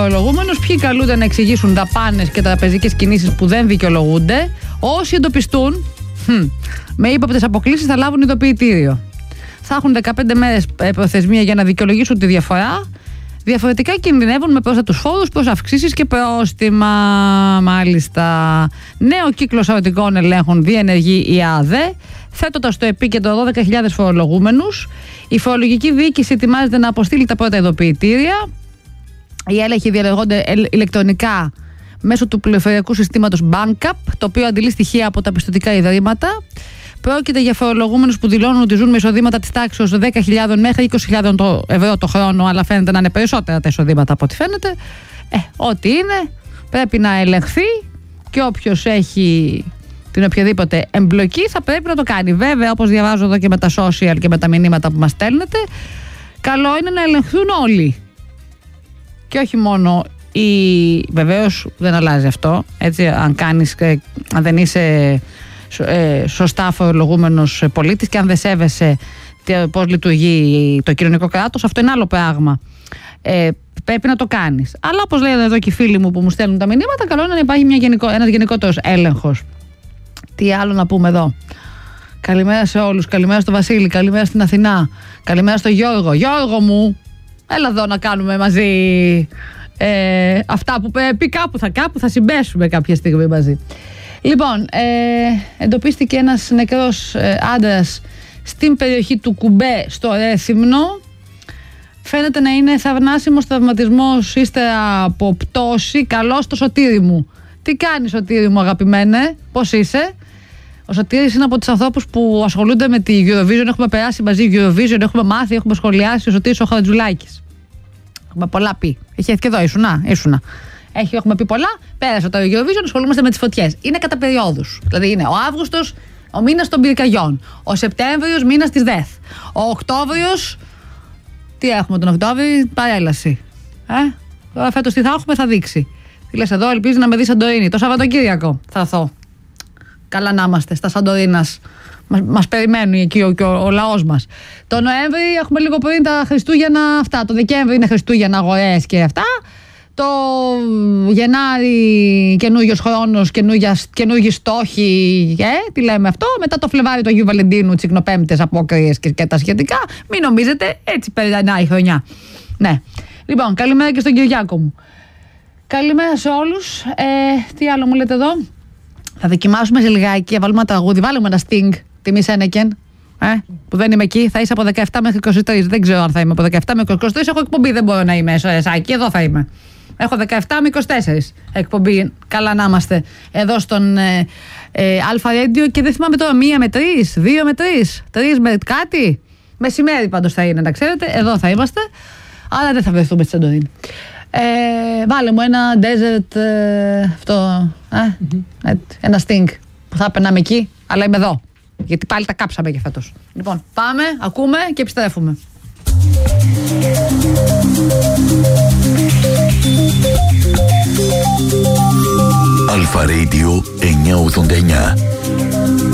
φορολογούμενους, ποιοι καλούνται να εξηγήσουν δαπάνες και τραπεζικές κινήσεις που δεν δικαιολογούνται. Όσοι εντοπιστούν με ύποπτες αποκλήσεις θα λάβουν ειδοποιητήριο. Θα έχουν 15 μέρες προθεσμία για να δικαιολογήσουν τη διαφορά. Διαφορετικά κινδυνεύουν με πρόσθετους φόρους, προς αυξήσεις και πρόστιμα. Μάλιστα. Νέο κύκλο αγροτικών ελέγχων διενεργεί η ΑΔΕ, θέτοντας στο επίκεντρο 12.000 φορολογούμενους. Η φορολογική διοίκηση ετοιμάζεται να αποστείλει τα πρώτα ειδοποιητήρια. Οι έλεγχοι διαλεγόνται ηλεκτρονικά μέσω του πληροφοριακού συστήματος BankUp, το οποίο αντιλεί στοιχεία από τα πιστωτικά ιδρύματα. Πρόκειται για φορολογούμενους που δηλώνουν ότι ζουν με εισοδήματα της τάξης 10.000 μέχρι 20.000 ευρώ το χρόνο, αλλά φαίνεται να είναι περισσότερα τα εισοδήματα από ό,τι φαίνεται. Ό,τι είναι, πρέπει να ελεγχθεί και όποιος έχει την οποιαδήποτε εμπλοκή θα πρέπει να το κάνει. Βέβαια, όπως διαβάζω εδώ και με τα social και με τα μηνύματα που μας στέλνετε, καλό είναι να ελεγχθούν όλοι. Και όχι μόνο βεβαίως δεν αλλάζει αυτό. Έτσι, αν δεν είσαι σωστά φορολογούμενος πολίτης και αν δεν σέβεσαι πώς λειτουργεί το κοινωνικό κράτος, αυτό είναι άλλο πράγμα. Πρέπει να το κάνεις. Αλλά όπως λένε εδώ και οι φίλοι μου που μου στέλνουν τα μηνύματα, καλό είναι να υπάρχει ένας γενικότερος έλεγχος. Τι άλλο να πούμε εδώ? Καλημέρα σε όλους. Καλημέρα στο Βασίλη. Καλημέρα στην Αθηνά. Καλημέρα στο Γιώργο. Γιώργο μου, έλα εδώ να κάνουμε μαζί αυτά που πρέπει. Κάπου θα συμπέσουμε κάποια στιγμή μαζί. Λοιπόν, εντοπίστηκε ένας νεκρός άντρας στην περιοχή του Κουμπέ στο Ρέθυμνο. Φαίνεται να είναι θαυμάσιμος τραυματισμός ύστερα από πτώση. Καλώς στο Σωτήρι μου. Τι κάνεις, Σωτήρι μου, αγαπημένε? Πώς είσαι? Ο Σωτήρης είναι από τους ανθρώπους που ασχολούνται με τη Eurovision. Έχουμε περάσει μαζί Eurovision, έχουμε μάθει, έχουμε σχολιάσει. Ο Σωτήρης ο Χατζουλάκης. Έχουμε πολλά πει. Έχει έρθει και εδώ, ήσουνα. Έχουμε πει πολλά. Πέρασε το Eurovision, ασχολούμαστε με τις φωτιές. Είναι κατά περιόδους. Δηλαδή είναι ο Αύγουστος, ο μήνας των πυρκαγιών. Ο Σεπτέμβριος, μήνας της ΔΕΘ. Ο Οκτώβριος. Τι έχουμε τον Οκτώβριο? Παρέλαση. Τώρα φέτος τι θα έχουμε, θα δείξει. Τι λες εδώ, ελπίζει να με δει Σαντορίνη. Το Σαββατοκύριακο θα έρθω. Καλά να είμαστε στα Σαντορίνας. Μας περιμένει εκεί ο λαός μας. Το Νοέμβρη έχουμε λίγο πριν τα Χριστούγεννα αυτά. Το Δεκέμβρη είναι Χριστούγεννα, αγορές και αυτά. Το Γενάρη καινούργιος χρόνος, καινούργιοι στόχοι, τι λέμε αυτό. Μετά το Φλεβάρι του Αγίου Βαλεντίνου, τσικνοπέμπτες, απόκριες και τα σχετικά. Μην νομίζετε, έτσι περνάει η χρονιά. Ναι. Λοιπόν, καλημέρα και στον Κυριάκο μου. Καλημέρα σε όλους. Τι άλλο μου λέτε εδώ? Θα δοκιμάσουμε σε λιγάκι, θα βάλουμε ένα τραγούδι. Βάλουμε ένα Sting, τιμή Σένεκεν. Που δεν είμαι εκεί, θα είσαι από 17 μέχρι 23. Δεν ξέρω αν θα είμαι από 17 μέχρι 23. Έχω εκπομπή, δεν μπορώ να είμαι εκεί, εδώ θα είμαι. Έχω 17 με 24 εκπομπή. Καλά να είμαστε εδώ στον Αλφα Radio και δεν θυμάμαι τώρα 1 με 3, 2 με 3, 3 με κάτι. Μεσημέρι πάντως θα είναι, να ξέρετε. Εδώ θα είμαστε. Αλλά δεν θα βρεθούμε στη Σαντορίνη. Βάλε μου ένα desert αυτό. Ένα Sting που θα περνάμε εκεί, αλλά είμαι εδώ. Γιατί πάλι τα κάψαμε και φέτος. Λοιπόν, πάμε, ακούμε και επιστρέφουμε. Αλφα Radio 989.